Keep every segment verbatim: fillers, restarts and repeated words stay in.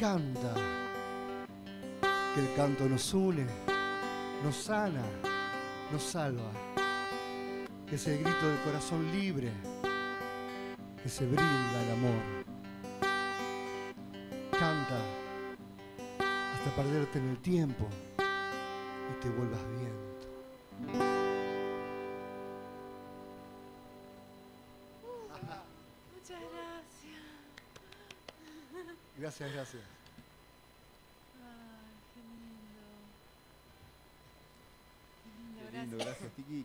Canta, que el canto nos une, nos sana, nos salva, que es el grito del corazón libre, que se brinda el amor. Canta hasta perderte en el tiempo y te vuelvas viento. Muchas gracias. Gracias, gracias. Ay, qué lindo. Qué lindo, Qué lindo, gracias. gracias, Tiki.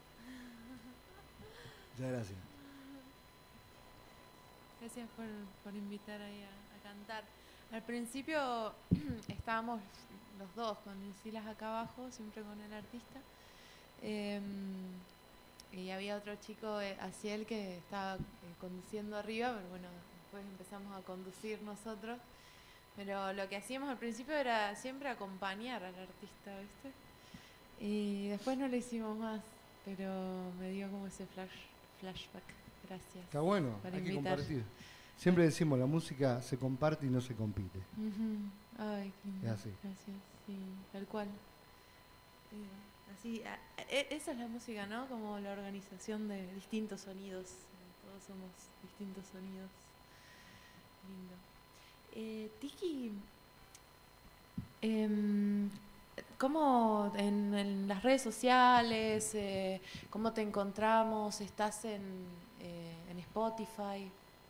Muchas gracias. Gracias por, por invitar ahí a, a cantar. Al principio estábamos los dos con Silas acá abajo, siempre con el artista. Eh, y había otro chico, eh, Asiel, que estaba eh, conduciendo arriba, pero bueno, después empezamos a conducir nosotros. Pero lo que hacíamos al principio era siempre acompañar al artista, ¿viste? Y después no lo hicimos más, pero me dio como ese flash, flashback. Gracias. Está bueno, por hay que invitar. compartir. Siempre decimos, la música se comparte y no se compite. Ujú. Ay, qué lindo. Es así. Gracias, sí, tal cual. Eh, así, a- e- esa es la música, ¿no? Como la organización de distintos sonidos. Todos somos distintos sonidos. Lindo. Eh, Tiki, em, ¿cómo en, en las redes sociales, eh, cómo te encontramos? ¿Estás en, eh, en Spotify?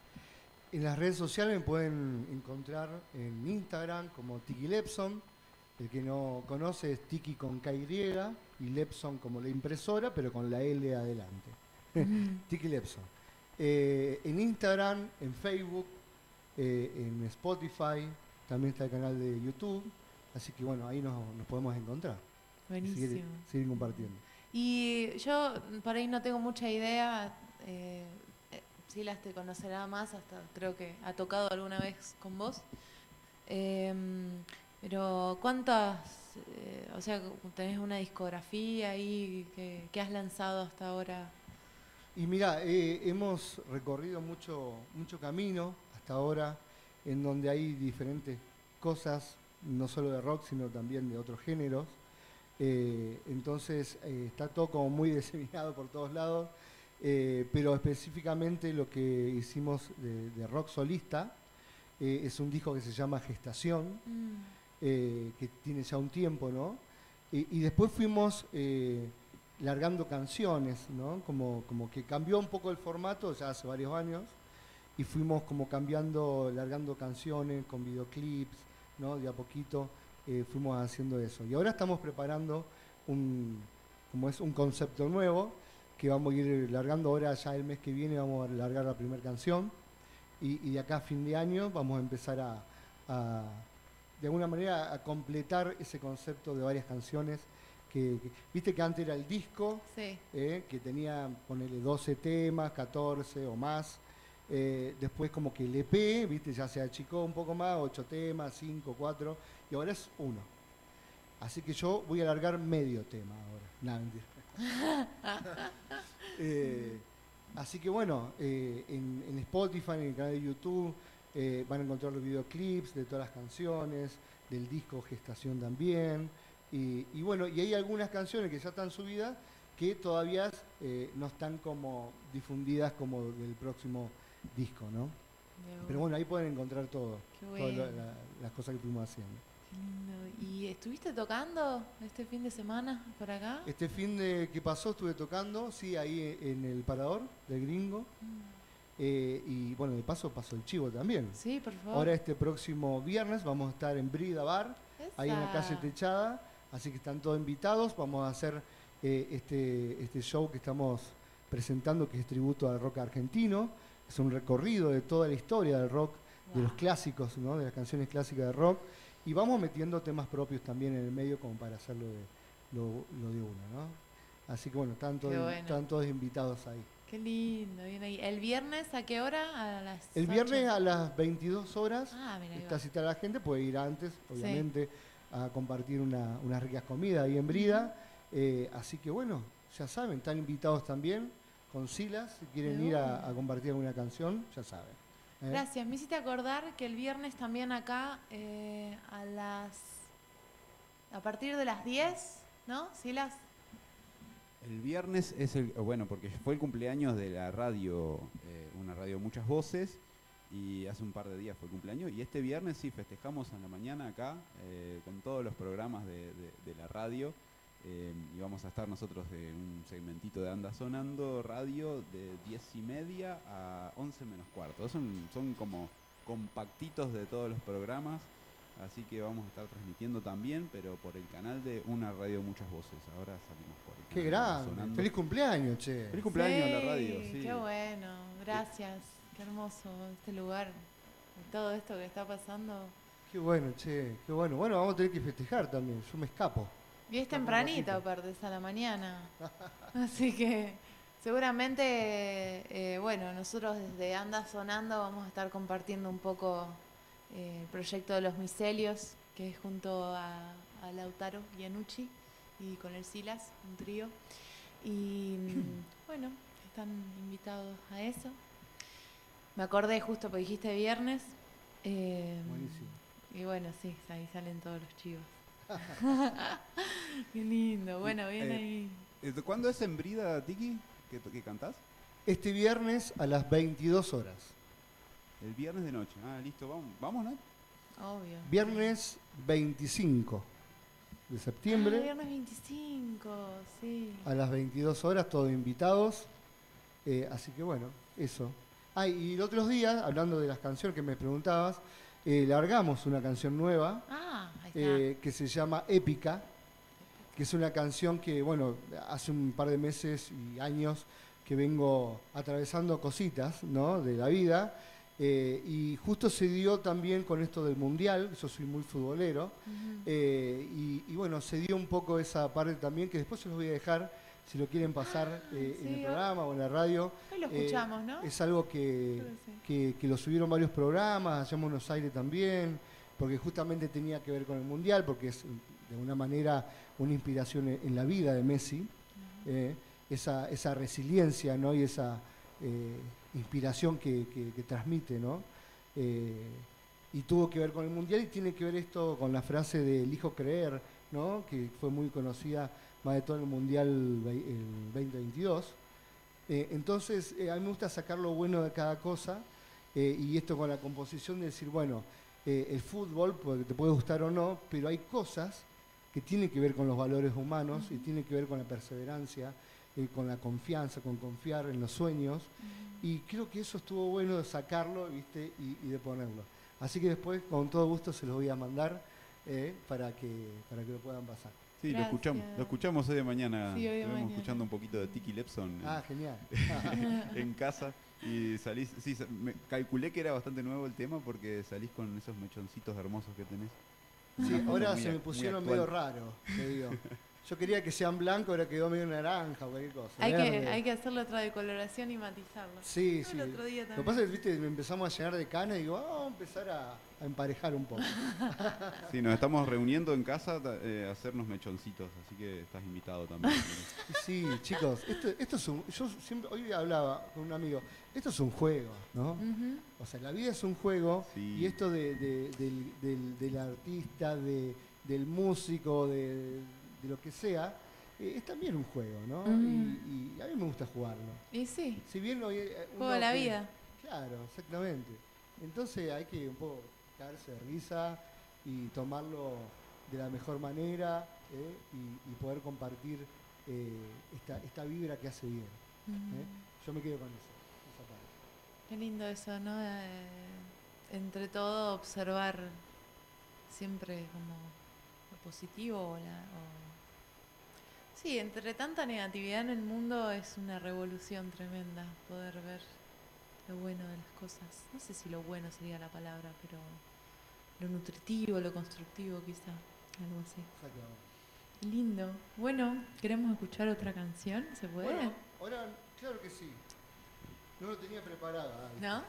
En las redes sociales me pueden encontrar en Instagram como Tiki Lepson. El que no conoce es Tiki con K Y y Lepson como la impresora, pero con la L adelante. Tiki Lepson. Eh, en Instagram, en Facebook, eh, en Spotify, también está el canal de YouTube. Así que bueno, ahí nos, nos podemos encontrar. Y Buenísimo. Seguir, seguir compartiendo. Y yo por ahí no tengo mucha idea, eh, eh, Silas te conocerá más, hasta creo que ha tocado alguna vez con vos. Eh, pero ¿cuántas, eh, o sea, tenés una discografía ahí que, que has lanzado hasta ahora? Y mira, eh, hemos recorrido mucho, mucho camino hasta ahora, en donde hay diferentes cosas, no solo de rock, sino también de otros géneros. Eh, entonces eh, está todo como muy diseminado por todos lados, eh, pero específicamente lo que hicimos de, de rock solista eh, es un disco que se llama Gestación, Mm. eh, que tiene ya un tiempo, ¿no? Y, y después fuimos eh, largando canciones, ¿no? Como, como que cambió un poco el formato ya hace varios años y fuimos como cambiando, largando canciones con videoclips, ¿no? De a poquito eh, fuimos haciendo eso. Y ahora estamos preparando un, como es un concepto nuevo que vamos a ir largando ahora ya el mes que viene, vamos a largar la primera canción y, y de acá a fin de año vamos a empezar a, a de alguna manera a completar ese concepto de varias canciones que, que- viste que antes era el disco, Sí. eh, que tenía, ponele doce temas, catorce o más, eh, después como que el E P, viste, ya se achicó un poco más, ocho temas, cinco, cuatro, y ahora es uno. Así que yo voy a alargar medio tema ahora. Nah, mentira. Eh, así que bueno, eh, en, en Spotify, en el canal de YouTube, eh, van a encontrar los videoclips de todas las canciones, del disco Gestación también. Y, y bueno, y hay algunas canciones que ya están subidas que todavía eh, no están como difundidas como del próximo disco, ¿no? De Pero bueno, ahí pueden encontrar todo, Qué todas bueno. la- la- las cosas que fuimos haciendo. Qué lindo. ¿Y estuviste tocando este fin de semana por acá? Este fin de que pasó estuve tocando, sí, ahí en el Parador del Gringo. Mm. Eh, y bueno, de paso pasó el chivo también. Sí, por favor. Ahora este próximo viernes vamos a estar en Brida Bar, ahí en la Esa. calle Techada, así que están todos invitados. Vamos a hacer eh, este, este show que estamos presentando, que es tributo al rock argentino. Es un recorrido de toda la historia del rock, de los Wow. clásicos, ¿no? De las canciones clásicas de rock. Y vamos metiendo temas propios también en el medio como para hacerlo de, lo, lo de uno, ¿no? Así que bueno, están todos, Qué bueno. están todos invitados ahí. Qué lindo, bien ahí. ¿El viernes a qué hora? A las El ocho. viernes a las veintidós horas Ah, mira, ahí está va. citada la gente, puede ir antes, obviamente, a compartir una- unas ricas comidas ahí en Brida. Eh, así que bueno, ya saben, están invitados también con Silas, si quieren De ir a, una. a compartir alguna canción, ya saben. ¿eh? Gracias. Me hiciste acordar que el viernes también acá eh, a las... a partir de las diez, ¿no? Silas. El viernes es el, bueno, porque fue el cumpleaños de la radio, eh, una radio Muchas Voces, y hace un par de días fue el cumpleaños, y este viernes sí festejamos en la mañana acá, eh, con todos los programas de, de, de la radio, eh, y vamos a estar nosotros en un segmentito de Anda Sonando Radio de diez y media a once menos cuarto. Son, son como compactitos de todos los programas. Así que vamos a estar transmitiendo también, pero por el canal de Una Radio Muchas Voces. Ahora salimos por el canal. Qué grande. Sonando. Feliz cumpleaños, che. Feliz cumpleaños Sí, a la radio, sí. Qué bueno, gracias. Qué hermoso este lugar. Todo esto que está pasando. Qué bueno, che. Qué bueno. Bueno, vamos a tener que festejar también. Yo me escapo. Y es tempranito, aparte, es a la mañana. Así que seguramente, eh, bueno, nosotros desde Anda Sonando vamos a estar compartiendo un poco eh, el proyecto de los micelios, que es junto a, a Lautaro Iannucci y con el Silas, un trío. Y bueno, están invitados a eso. Me acordé justo porque dijiste viernes. Eh, Buenísimo. Y bueno, sí, ahí salen todos los chivos. Qué lindo, bueno, bien Eh, ahí. eh, ¿Cuándo es en Brida, Tiki, que, que cantás? Este viernes a las veintidós horas. El viernes de noche. Ah, listo, vamos, vamos, ¿no? Obvio. Viernes veinticinco de septiembre. Ah, viernes veinticinco, sí. A las veintidós horas, todos invitados. Eh, así que bueno, eso. Ah, y los otros días, hablando de las canciones que me preguntabas, eh, largamos una canción nueva Ah, ahí está. eh, que se llama Épica, que es una canción que, bueno, hace un par de meses y años que vengo atravesando cositas, ¿no?, de la vida. Eh, y justo se dio también con esto del Mundial, yo soy muy futbolero, Ujú. eh, y, y bueno, se dio un poco esa parte también, que después se los voy a dejar, si lo quieren pasar eh, sí, en el o- programa o en la radio. Hoy lo Eh, escuchamos, ¿no? Es algo que, Creo que sí. que, que lo subieron varios programas, allá en Buenos Aires también, porque justamente tenía que ver con el Mundial, porque es de alguna manera una inspiración en, en la vida de Messi, eh, esa, esa resiliencia, ¿no?, y esa eh, inspiración que, que- que transmite, ¿no? Eh, y tuvo que ver con el Mundial y tiene que ver esto con la frase de elijo creer, ¿no?, que fue muy conocida más de todo en el Mundial vei- el veinte veintidós. Eh, entonces, eh, a mí me gusta sacar lo bueno de cada cosa, eh, y esto con la composición de decir, bueno, eh, el fútbol, porque te puede gustar o no, pero hay cosas que tienen que ver con los valores humanos y tienen que ver con la perseverancia, eh, con la confianza, con confiar en los sueños, y creo que eso estuvo bueno de sacarlo, ¿viste?, y, y de ponerlo. Así que después, con todo gusto, se los voy a mandar eh, para, que, para que lo puedan pasar. Sí, lo Gracias. escuchamos, lo escuchamos hoy de mañana. Sí, hoy de Estuvimos mañana. escuchando un poquito de Tiki Lepson en, Ah, genial. en casa y salís, sí, sa- me calculé que era bastante nuevo el tema porque salís con esos mechoncitos hermosos que tenés. Sí, Una ahora cosa muy se me ac- pusieron muy medio actual. raro, te digo. Yo quería que sean blancos, ahora quedó medio naranja o cualquier cosa. Hay que, verde. hay que hacerle otra decoloración y matizarlo. Sí, El sí. otro día Lo que también. pasa es que, viste, me empezamos a llenar de canas y digo, "Ah, vamos a empezar a, a emparejar un poco". Sí, nos estamos reuniendo en casa ta- eh, a hacernos mechoncitos, así que estás invitado también. Sí, chicos, esto, esto es un... Yo siempre, hoy hablaba con un amigo, esto es un juego, ¿no? Ujú. O sea, la vida es un juego, Sí. y esto de, de- del, del- del artista, de, del músico, de, de lo que sea, eh, es también un juego, ¿no? Mm. Y, y a mí me gusta jugarlo. Y sí, Si bien hoy, eh, juego uno de la que- vida. Claro, exactamente. Entonces hay que un poco caerse de risa y tomarlo de la mejor manera, ¿eh? y, y poder compartir eh, esta, esta vibra que hace bien. Ujú. ¿eh? Yo me quedo con eso, esa parte. Qué lindo eso, ¿no? Eh, entre todo, observar siempre como lo positivo o la... o- Sí, entre tanta negatividad en el mundo es una revolución tremenda poder ver lo bueno de las cosas. No sé si lo bueno sería la palabra, pero lo nutritivo, lo constructivo quizá, algo así. Exactamente. Lindo. Bueno, ¿queremos escuchar otra canción? ¿Se puede? Bueno, ahora, claro que sí. No lo tenía preparado. ah, ¿No?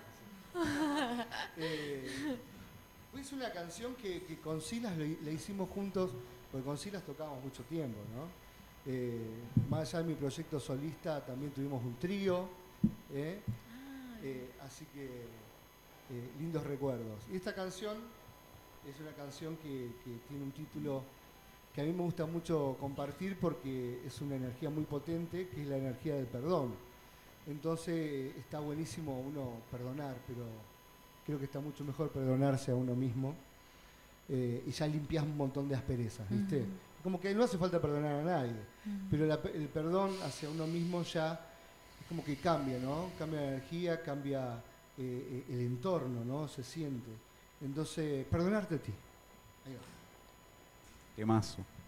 Eh, es una canción que, que con Silas le, le hicimos juntos, porque con Silas tocamos mucho tiempo, ¿no? Eh, más allá de mi proyecto solista, también tuvimos un trío, ¿eh? Ah, Eh, así que eh, lindos recuerdos. Y esta canción es una canción que, que tiene un título que a mí me gusta mucho compartir porque es una energía muy potente, que es la energía del perdón. Entonces está buenísimo uno perdonar, pero creo que está mucho mejor perdonarse a uno mismo eh, y ya limpias un montón de asperezas, ¿viste? Uh-huh. Como que no hace falta perdonar a nadie, uh-huh. pero la, el perdón hacia uno mismo ya es como que cambia, ¿no? Cambia la energía, cambia eh, el entorno, ¿no? Se siente. Entonces, perdonarte a ti. Ahí va. Temazo.